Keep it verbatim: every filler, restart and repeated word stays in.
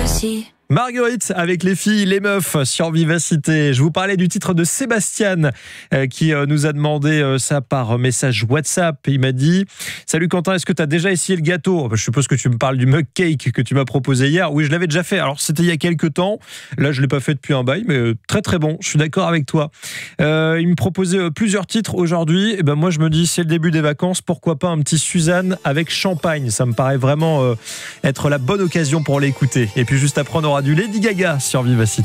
aussi. Marguerite avec les filles, les meufs sur Vivacité. Je vous parlais du titre de Sébastien euh, qui euh, nous a demandé euh, ça par message WhatsApp. Il m'a dit « Salut Quentin, est-ce que tu as déjà essayé le gâteau ?» Je suppose que tu me parles du mug cake que tu m'as proposé hier. Oui, je l'avais déjà fait. Alors, c'était il y a quelques temps. Là, je ne l'ai pas fait depuis un bail, mais euh, très très bon. Je suis d'accord avec toi. Euh, il me proposait euh, plusieurs titres aujourd'hui. Et ben moi, je me dis, c'est le début des vacances. Pourquoi pas un petit Suzanne avec champagne? Ça me paraît vraiment euh, être la bonne occasion pour l'écouter. Et puis juste après, on aura du Lady Gaga sur Vivacité.